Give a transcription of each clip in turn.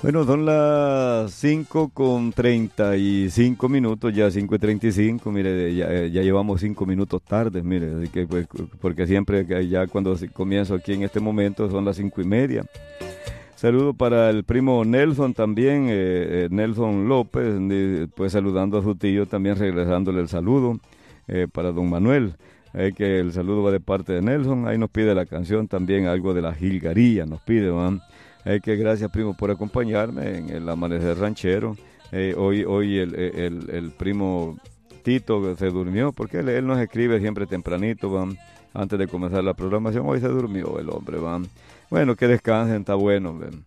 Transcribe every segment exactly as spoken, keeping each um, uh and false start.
Bueno, son las cinco con treinta y cinco minutos, ya cinco y treinta y cinco, mire, ya, ya llevamos cinco minutos tardes, mire, así que pues, porque siempre que ya cuando comienzo aquí en este momento son las cinco y media. Saludo para el primo Nelson también, eh, eh, Nelson López, eh, pues saludando a su tío, también regresándole el saludo eh, para don Manuel, eh, que el saludo va de parte de Nelson. Ahí nos pide la canción también, algo de la jilgaría, nos pide, ¿no? Eh, que gracias, primo, por acompañarme en el amanecer ranchero. Eh, hoy hoy el, el, el primo Tito se durmió, porque él, él nos escribe siempre tempranito, ¿van? Antes de comenzar la programación. Hoy se durmió el hombre, ¿van? Bueno, que descansen, está bueno, ¿ven?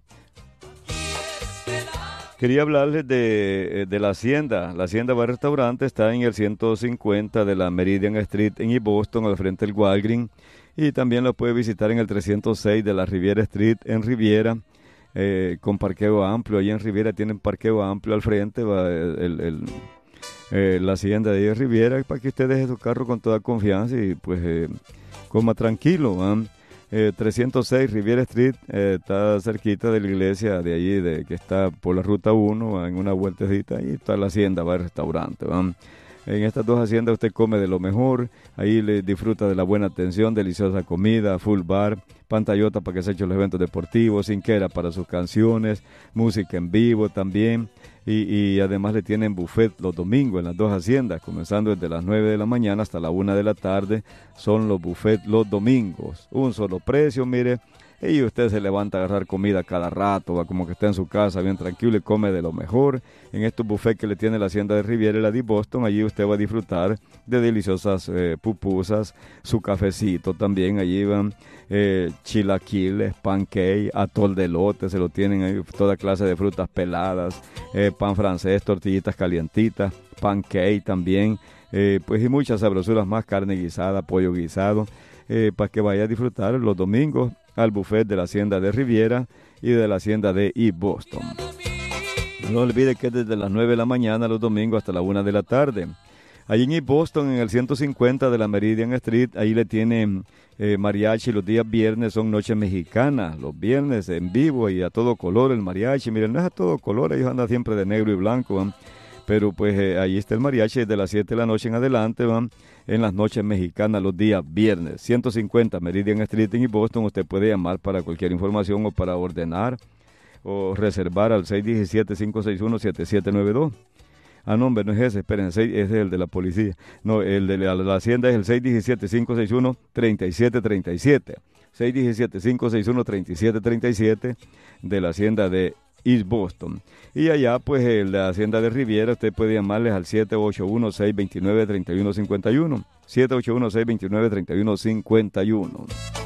Quería hablarles de, de la Hacienda. La Hacienda Bar Restaurante está en el ciento cincuenta de la Meridian Street en East Boston, al frente del Walgreens. Y también lo puede visitar en el trescientos seis de la Riviera Street en Riviera, eh, con parqueo amplio. Allí en Riviera tienen parqueo amplio al frente, va el, el, el, eh, la Hacienda de Riviera, para que usted deje su carro con toda confianza y pues eh, coma tranquilo, ¿van? Eh, trescientos seis Riviera Street, eh, está cerquita de la iglesia de allí, de, que está por la ruta uno, en una vueltecita, y está la Hacienda Bar Restaurante, ¿van? En estas dos haciendas usted come de lo mejor, ahí le disfruta de la buena atención, deliciosa comida, full bar, pantallota para que se echen los eventos deportivos, cinquera para sus canciones, música en vivo también, y, y además le tienen buffet los domingos en las dos haciendas, comenzando desde las nueve de la mañana hasta la una de la tarde, son los buffets los domingos, un solo precio, mire. Y usted se levanta a agarrar comida cada rato, va como que está en su casa bien tranquilo y come de lo mejor. En estos buffets que le tiene la Hacienda de Riviera y la de Boston, allí usted va a disfrutar de deliciosas eh, pupusas, su cafecito también. Allí van eh, chilaquiles, pancake, atol de elote, se lo tienen ahí, toda clase de frutas peladas, eh, pan francés, tortillitas calientitas, pancake también, eh, pues y muchas sabrosuras más, carne guisada, pollo guisado, eh, para que vaya a disfrutar los domingos al buffet de la Hacienda de Riviera y de la Hacienda de East Boston. No olvide que es desde las nueve de la mañana los domingos hasta la una de la tarde. Allí en East Boston, en el ciento cincuenta de la Meridian Street, ahí le tienen eh, mariachi. Los días viernes son noches mexicanas, los viernes en vivo y a todo color el mariachi. Miren, no es a todo color, ellos andan siempre de negro y blanco, ¿van? Pero pues eh, ahí está el mariachi desde las siete de la noche en adelante, van, en las noches mexicanas los días viernes. ciento cincuenta Meridian Street en Boston. Usted puede llamar para cualquier información o para ordenar o reservar al seis uno siete, cinco seis uno, siete siete nueve dos. Ah, no, hombre, no es ese, esperen, ese es el de la policía. No, el de la, la hacienda es el seis uno siete, cinco seis uno, tres siete tres siete. seis uno siete, cinco seis uno, tres siete tres siete de la hacienda de East Boston. Y allá, pues, en la Hacienda de Riviera, usted puede llamarles al siete ocho uno, seis dos nueve, tres uno cinco uno. siete ocho uno, seis dos nueve, tres uno cinco uno.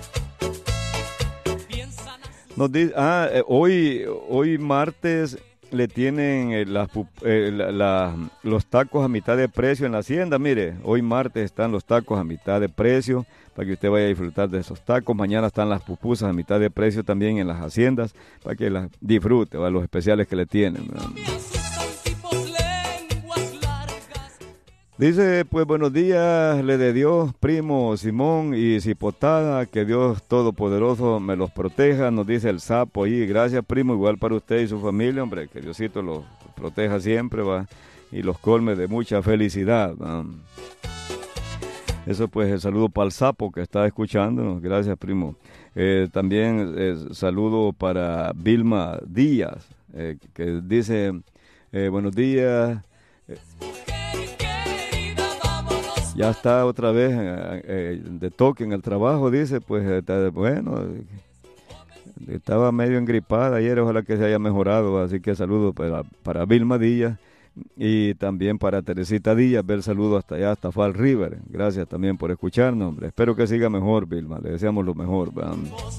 Nos dice, ah, eh, hoy, hoy martes le tienen eh, las, eh, la, la, los tacos a mitad de precio en la hacienda. Mire, hoy martes están los tacos a mitad de precio para que usted vaya a disfrutar de esos tacos. Mañana están las pupusas a mitad de precio también en las haciendas para que las disfrute, ¿va? Los especiales que le tienen, ¿verdad? Dice, pues buenos días, le de Dios, primo Simón y Cipotada, que Dios Todopoderoso me los proteja, nos dice el sapo ahí. Gracias, primo, igual para usted y su familia, hombre, que Diosito los proteja siempre, va, y los colme de mucha felicidad, ¿va? Eso pues el saludo para el sapo que está escuchándonos, gracias, primo. Eh, también eh, saludo para Vilma Díaz, eh, que dice, eh, buenos días. Eh, Ya está otra vez eh, eh, de toque en el trabajo, dice, pues está, bueno, estaba medio engripada ayer, ojalá que se haya mejorado, así que saludo para, para Vilma Díaz y también para Teresita Díaz, ver saludo hasta allá, hasta Fall River. Gracias también por escucharnos, hombre. Espero que siga mejor, Vilma, le deseamos lo mejor, ¿verdad?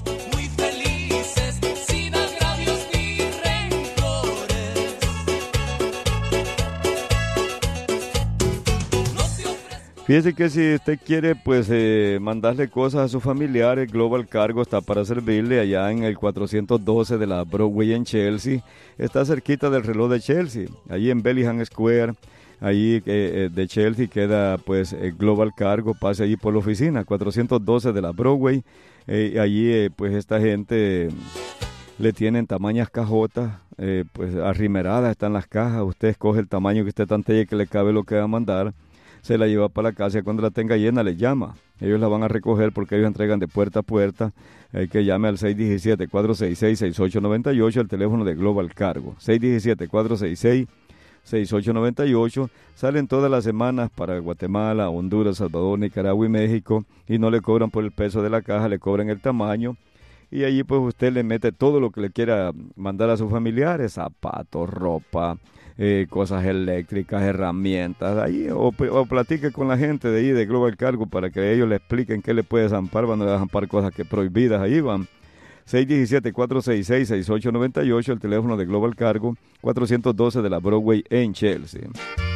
Fíjese que si usted quiere, pues, eh, mandarle cosas a sus familiares, Global Cargo está para servirle allá en el cuatrocientos doce de la Broadway en Chelsea. Está cerquita del reloj de Chelsea, allí en Bellingham Square, allí eh, de Chelsea queda, pues, eh, Global Cargo. Pase allí por la oficina, cuatrocientos doce de la Broadway. Eh, allí, eh, pues, esta gente le tienen tamañas cajotas, eh, pues arrimeradas están las cajas, usted escoge el tamaño que usted tantee que le cabe lo que va a mandar, se la lleva para la casa y cuando la tenga llena le llama. Ellos la van a recoger porque ellos entregan de puerta a puerta. Hay que llame al seis uno siete, cuatro seis seis, seis ocho nueve ocho, el teléfono de Global Cargo. seis uno siete, cuatro seis seis, seis ocho nueve ocho. Salen todas las semanas para Guatemala, Honduras, Salvador, Nicaragua y México y no le cobran por el peso de la caja, le cobran el tamaño. Y allí pues usted le mete todo lo que le quiera mandar a sus familiares, zapatos, ropa, eh, cosas eléctricas, herramientas, ahí, o, o platique con la gente de ahí de Global Cargo para que ellos le expliquen qué le puede zampar, van a zampar cosas que prohibidas ahí van. seis uno siete, cuatro seis seis, seis ocho nueve ocho, el teléfono de Global Cargo, cuatrocientos doce de la Broadway en Chelsea.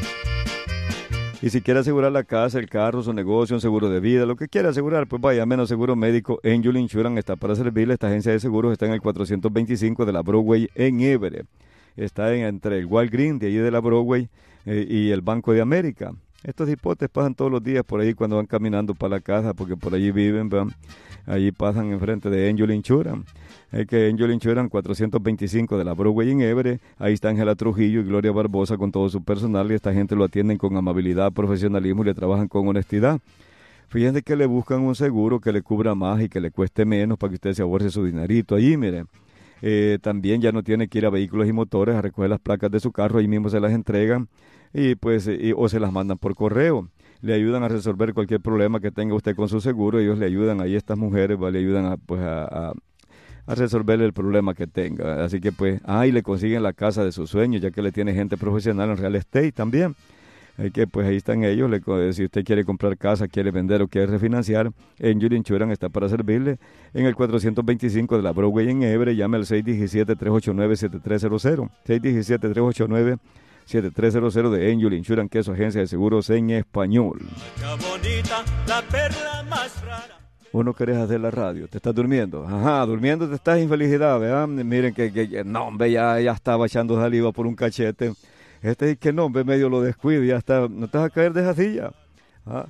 Y si quiere asegurar la casa, el carro, su negocio, un seguro de vida, lo que quiera asegurar, pues vaya, menos seguro médico, Angel Insurance está para servirle. Esta agencia de seguros está en el cuatrocientos veinticinco de la Broadway en Everett. Está en, entre el Walgreens de allí de la Broadway eh, y el Banco de América. Estos hipotes pasan todos los días por ahí cuando van caminando para la casa, porque por allí viven, ¿verdad? Allí pasan enfrente de Angel Insurance. Es que Angel Insurance cuatrocientos veinticinco de la Broadway en Everett. Ahí está Ángela Trujillo y Gloria Barbosa con todo su personal y esta gente lo atienden con amabilidad, profesionalismo y le trabajan con honestidad. Fíjense que le buscan un seguro que le cubra más y que le cueste menos para que usted se ahorre su dinerito. Allí, mire. Eh, también ya no tiene que ir a vehículos y motores a recoger las placas de su carro, ahí mismo se las entregan y pues y, o se las mandan por correo. Le ayudan a resolver cualquier problema que tenga usted con su seguro, ellos le ayudan, ahí estas mujeres ¿vale? Le ayudan a, pues a, a, a resolver el problema que tenga. Así que pues, ah, y le consiguen la casa de sus sueños, ya que le tiene gente profesional en real estate también. Hay que, pues ahí están ellos, le, si usted quiere comprar casa, quiere vender o quiere refinanciar, Angel Insurance está para servirle en el cuatrocientos veinticinco de la Broadway en Everett. Llame al seis uno siete, tres ocho nueve, siete tres cero cero, seis uno siete, tres ocho nueve, siete tres cero cero de Angel Insurance, que es su agencia de seguros en español. Bonita, la perla más rara. ¿Vos no querés hacer la radio? ¿Te estás durmiendo? Ajá, durmiendo te estás infelicidad, ¿verdad? Miren que, que no, hombre, ya, ya estaba echando saliva por un cachete. Este es que no, hombre, medio lo descuido y ya está, no te vas a caer de esa silla. ¿Ah?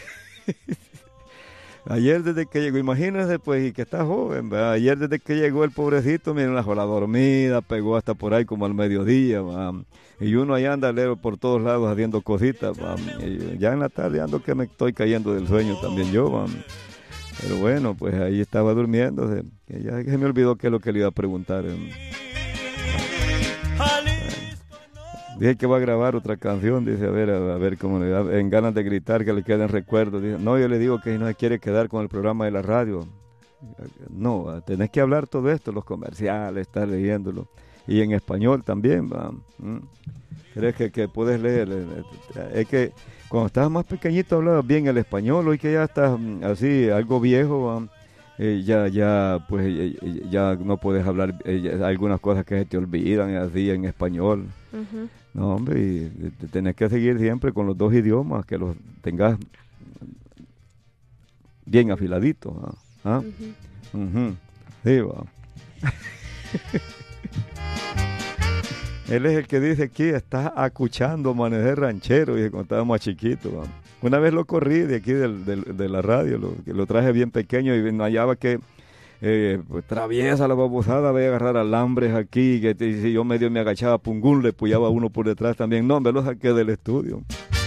Ayer desde que llegó, imagínense pues, y que está joven, ¿verdad? Ayer desde que llegó el pobrecito, miren la jola dormida, pegó hasta por ahí como al mediodía, ¿verdad? Y uno ahí anda lero por todos lados haciendo cositas, ¿verdad? Y ya en la tarde ando que me estoy cayendo del sueño también yo, ¿verdad? Pero bueno, pues ahí estaba durmiendo, que ya se me olvidó qué es lo que le iba a preguntar. ¿eh? Dije que va a grabar otra canción, dice, a ver, a, a ver cómo le da, en ganas de gritar que le queden recuerdos. Dice, no, yo le digo que no se quiere quedar con el programa de la radio. No, tenés que hablar todo esto, los comerciales, estar leyéndolo. Y en español también, ¿va? ¿Mm? ¿Crees que, que puedes leer? Es que cuando estabas más pequeñito hablabas bien el español, hoy que ya estás así, algo viejo, ¿va? Eh, ya, ya, pues, eh, ya no puedes hablar, eh, algunas cosas que se te olvidan así en español. Uh-huh. No, hombre, y te tenés que seguir siempre con los dos idiomas, que los tengas bien afiladitos. ¿Ah? ¿Ah? Uh-huh. Uh-huh. Sí, va. Él es el que dice aquí, estás acuchando manejar ranchero, y cuando estábamos chiquitos. ¿Va? Una vez lo corrí de aquí del, del, de la radio, lo, lo traje bien pequeño y no hallaba que eh, pues, traviesa la babosada, voy a agarrar alambres aquí, que y si yo medio me agachaba, pungún, le puyaba uno por detrás también. No, me lo saqué del estudio.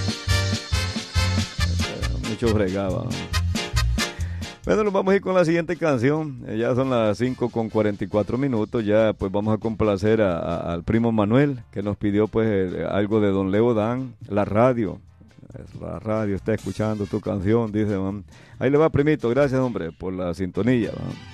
Mucho fregaba. Bueno, nos vamos a ir con la siguiente canción. Eh, ya son las cinco con cuarenta y cuatro minutos. Ya pues vamos a complacer a, a, al primo Manuel, que nos pidió pues eh, algo de Don Leo Dan, la radio. La radio está escuchando tu canción, dice, man. Ahí le va, primito, gracias, hombre, por la sintonía, man.